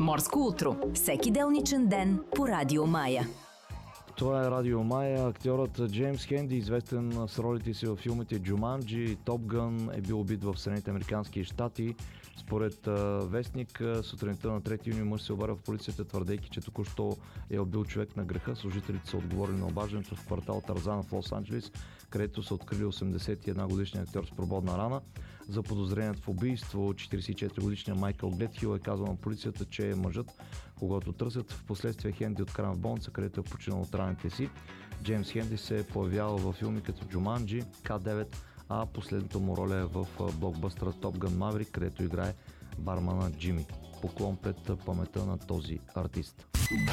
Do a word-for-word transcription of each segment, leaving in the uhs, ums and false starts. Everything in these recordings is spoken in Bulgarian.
Морско утро. Всеки делничен ден по Радио Мая. Това е Радио Мая. Актьорът Джеймс Хенди, известен с ролите си във филмите Джуманджи и Топ Гън, е бил убит в Съединените американски щати. Според а, вестник, сутринта на трети юни мъж се обадил в полицията, твърдейки, че току-що е убил човек на греха. Служителите са отговорили на обаждането в квартал Тарзана в Лос-Анджелис, където са открили осемдесет и една годишния актьор с прободна рана. За подозреният в убийство четиридесет и четири годишният Майкъл Гледхил е казал на полицията, че е мъжът, когато търсят. В последствие Хенди откаран в болница, където е починал от раните си. Джеймс Хенди се е появявал във филми като Джуманджи, К девет, а последната му роля е в блокбъстъра Топ Гън Маврик, където играе бармана Джими. Поклон пред паметта на този артист.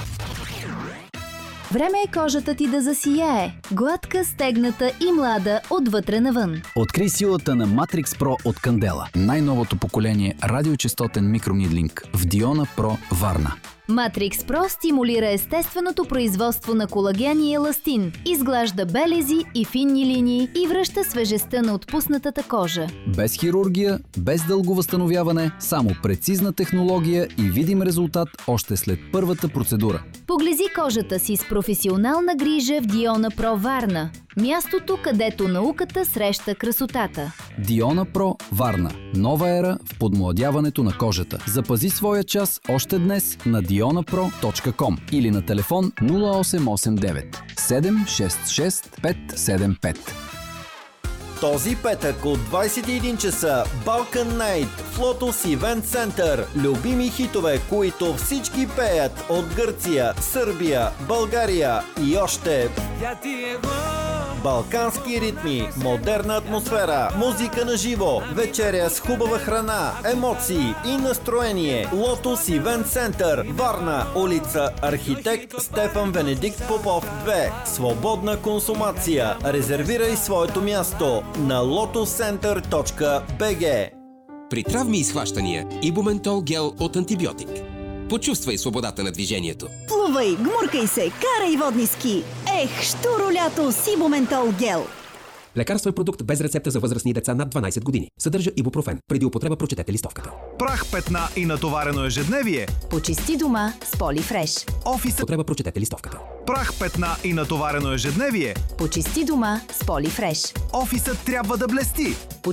Време е кожата ти да засияе. Гладка, стегната и млада отвътре навън. Открий силата на Matrix Pro от Кандела. Най-новото поколение радиочестотен микронидлинг в Диона Pro Варна. Matrix Pro стимулира естественото производство на колаген и еластин, изглажда белези и финни линии и връща свежестта на отпуснатата кожа. Без хирургия, без дълго възстановяване, само прецизна технология и видим резултат още след първата процедура. Поглези кожата си с професионална грижа в Диона Про Варна. Мястото, където науката среща красотата. Диона Про Варна. Нова ера в подмладяването на кожата. Запази своя час още днес на диона про точка ком или на телефон нула осем осем девет седем шест шест пет седем пет. Този петък от двайсет и един часа Balkan Night в Lotus Event Center. Любими хитове, които всички пеят от Гърция, Сърбия, България и още. Балкански ритми, модерна атмосфера, музика на живо, вечеря с хубава храна, емоции и настроение. Lotus Event Center, Варна, улица Архитект Стефан Венедикт Попов две. Свободна консумация. Резервирай своето място на лотус център точка би джи. При травми и схващания Ибументол гел от антибиотик. Почувствай свободата на движението. Плувай, гмуркай се, карай водни ски. Ех, щуро лято с Ибументол гел. Лекарство е продукт без рецепта за възрастни деца над дванайсет години. Съдържа ибупрофен. Преди употреба прочетете листовката. Прах, петна и натоварено ежедневие. Почисти дома с Полифреш. Офис. Употреба прочетете листовката. Прах, петна и натоварено ежедневие. Почисти дома с Полифреш. Офисът трябва да блести.